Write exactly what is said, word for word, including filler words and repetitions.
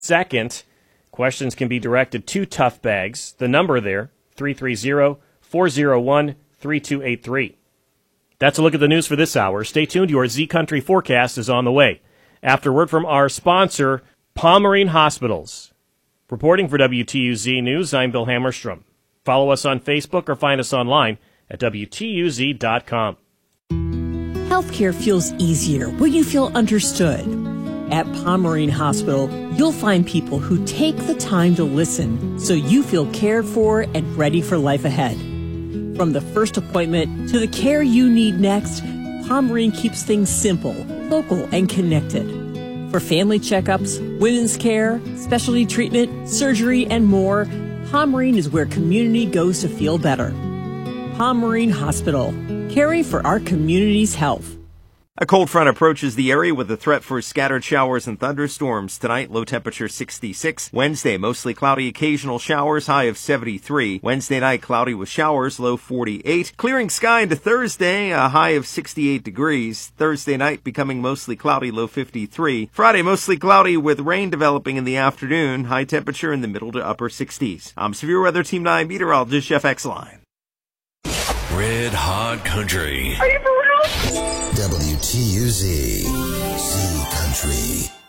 Second, questions can be directed to Tough Bags. The number there, three three zero, four zero one, three two eight three. That's a look at the news for this hour. Stay tuned. Your Z Country forecast is on the way. After word from our sponsor, Pomerene Hospitals. Reporting for W T U Z News, I'm Bill Hammerstrom. Follow us on Facebook or find us online at W T U Z dot com. Healthcare feels easier when you feel understood. At Pomerene Hospital, you'll find people who take the time to listen so you feel cared for and ready for life ahead. From the first appointment to the care you need next, Pomerene keeps things simple, local, and connected. For family checkups, women's care, specialty treatment, surgery, and more, Pomerene is where community goes to feel better. Pomerene Hospital, caring for our community's health. A cold front approaches the area with a threat for scattered showers and thunderstorms. Tonight, low temperature sixty-six. Wednesday, mostly cloudy, occasional showers, high of seventy-three. Wednesday night, cloudy with showers, low forty-eight. Clearing sky into Thursday, a high of sixty-eight degrees. Thursday night, becoming mostly cloudy, low fifty-three. Friday, mostly cloudy with rain developing in the afternoon, high temperature in the middle to upper sixties. I'm Severe Weather Team nine meteorologist Jeff Exline. Red Hot Country. Are you for real? W T U Z, Z Country.